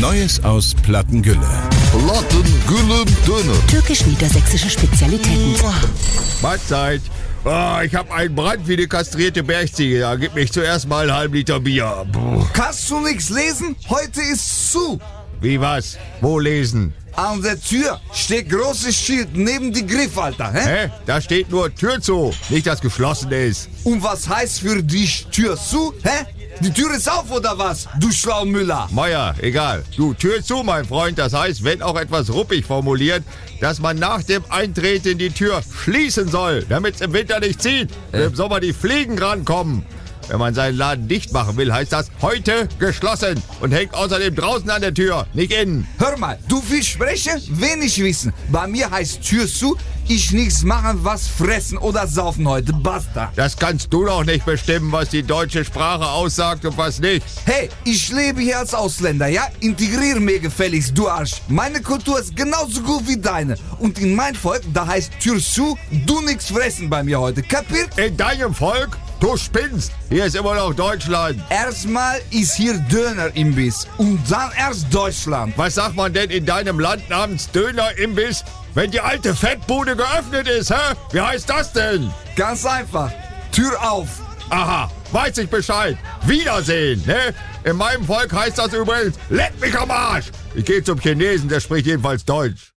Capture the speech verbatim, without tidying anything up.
Neues aus Plattengülle. Plattengülle Döner. Türkisch-niedersächsische Spezialitäten. Mahlzeit. Oh, ich hab einen Brand wie eine kastrierte Bergziege. Ja, gib mich zuerst mal einen halben Liter Bier. Puh. Kannst du nichts lesen? Heute ist zu. Wie was? Wo lesen? An der Tür steht großes Schild neben die Griff, Alter. Hä? Hä? Da steht nur Tür zu, nicht dass geschlossen ist. Und was heißt für dich Tür zu? Hä? Die Tür ist auf oder was, du Schlaumüller? Meier, egal. Du, Tür zu, mein Freund. Das heißt, wenn auch etwas ruppig formuliert, dass man nach dem Eintreten die Tür schließen soll, damit es im Winter nicht zieht und im Sommer die Fliegen rankommen. Wenn man seinen Laden dicht machen will, heißt das heute geschlossen und hängt außerdem draußen an der Tür, nicht innen. Hör mal, du willst sprechen, wenig wissen. Bei mir heißt Tür zu, ich nichts machen, was fressen oder saufen heute, basta. Das kannst du doch nicht bestimmen, was die deutsche Sprache aussagt und was nicht. Hey, ich lebe hier als Ausländer, ja? Integrier mir gefälligst, du Arsch. Meine Kultur ist genauso gut wie deine. Und in mein Volk, da heißt Tür zu, du nichts fressen bei mir heute, kapiert? In deinem Volk? Du spinnst! Hier ist immer noch Deutschland. Erstmal ist hier Dönerimbiss und dann erst Deutschland. Was sagt man denn in deinem Land namens Dönerimbiss, wenn die alte Fettbude geöffnet ist, hä? Wie heißt das denn? Ganz einfach. Tür auf. Aha, weiß ich Bescheid. Wiedersehen, ne? In meinem Volk heißt das übrigens, leck mich am Arsch. Ich gehe zum Chinesen, der spricht jedenfalls Deutsch.